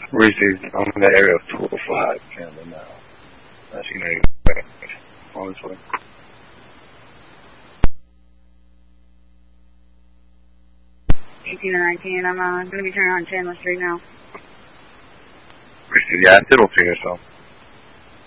Reese's on the area of 205 Chandler now. As you know, on this way. 18 and 19, I'm going to be turning on Chandler Street now. Reese's, yeah, still don't see yourself.